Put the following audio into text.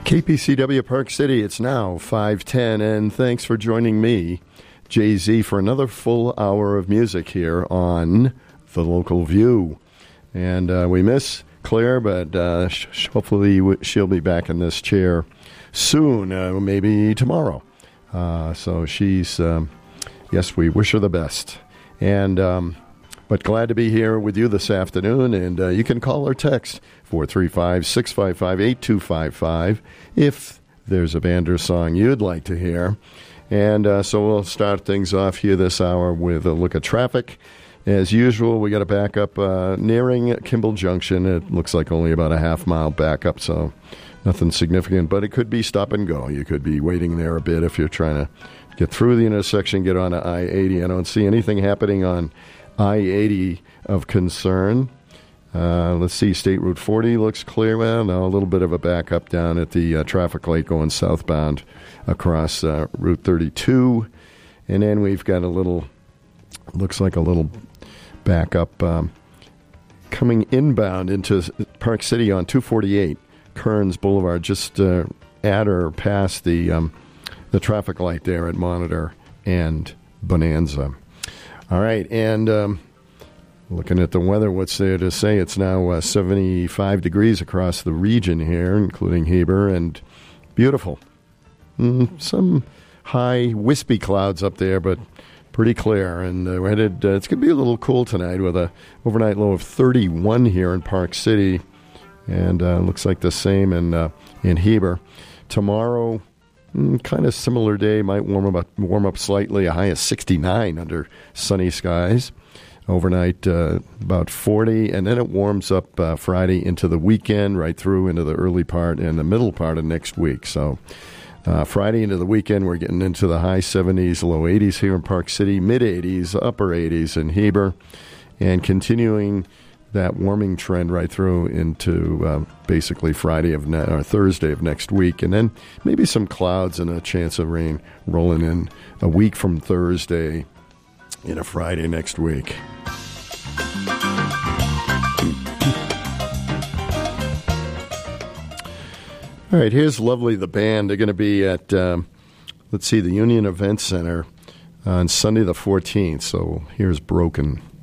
KPCW Park City, it's now 5:10, and thanks for joining me, Jay-Z, for another full hour of music here on The Local View. And we miss Claire, but hopefully she'll be back in this chair soon, maybe tomorrow. So she's, yes, we wish her the best. And but glad to be here with you this afternoon, and you can call or text 435-655-8255 if there's a Vander song you'd like to hear. And so we'll start things off here this hour with a look at traffic. As usual, we got a backup nearing Kimball Junction. It looks like only about a half-mile backup, so nothing significant, but it could be stop and go. You could be waiting there a bit if you're trying to get through the intersection, get on to I-80. I don't see anything happening on I-80 of concern. Let's see, State Route 40 looks clear. Well, no, a little bit of a backup down at the traffic light going southbound across Route 32. And then we've got looks like a little backup coming inbound into Park City on 248, Kearns Boulevard, just at or past the traffic light there at Monitor and Bonanza. All right, and looking at the weather, what's there to say? It's now 75 degrees across the region here, including Heber, and beautiful. Some high, wispy clouds up there, but pretty clear. And we're headed, it's going to be a little cool tonight with a overnight low of 31 here in Park City, and looks like the same in Heber. Tomorrow, kind of similar day, might warm up slightly, a high of 69 under sunny skies. Overnight, about 40, and then it warms up Friday into the weekend, right through into the early part and the middle part of next week. So Friday into the weekend, we're getting into the high 70s, low 80s here in Park City, mid 80s, upper 80s in Heber, and continuing that warming trend right through into basically Thursday of next week, and then maybe some clouds and a chance of rain rolling in a week from Thursday into Friday next week. All right, here's Lovely the Band. They're going to be at, the Union Event Center on Sunday the 14th, so here's Broken.